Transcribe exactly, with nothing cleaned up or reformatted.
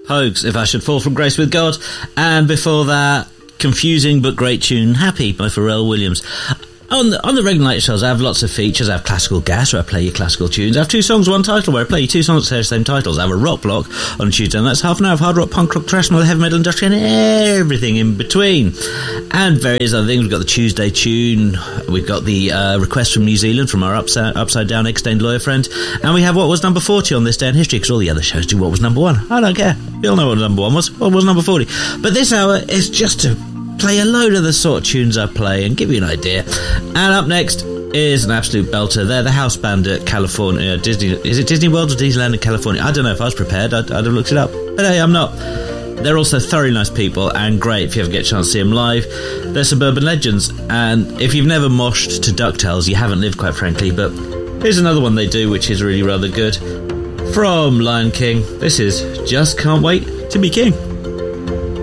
Pogues, If I Should Fall From Grace With God, and before that, confusing but great tune, Happy by Pharrell Williams. On the, on the regular night shows, I have lots of features. I have Classical Gas, where I play you classical tunes. I have two songs, one title, where I play you two songs that say the same titles. I have a rock block on Tuesday, and that's half an hour of hard rock, punk rock, thrash metal, heavy metal, industrial, and everything in between. And various other things. We've got the Tuesday tune. We've got the uh, request from New Zealand from our upside, upside down extended lawyer friend. And we have what was number forty on this day in history, because all the other shows do what was number one. I don't care. You all know what number one was. What was number forty? But this hour is just to play a load of the sort of tunes I play and give you an idea. And up next is an absolute belter. They're the house band at California Disney. Is it Disney World or Disneyland in California? I don't know. If I was prepared, I'd, I'd have looked it up. But hey, I'm not. They're also thoroughly nice people and great if you ever get a chance to see them live. They're suburban legends, and if you've never moshed to DuckTales, you haven't lived, quite frankly. But here's another one they do, which is really rather good. From Lion King, this is Just Can't Wait to Be King.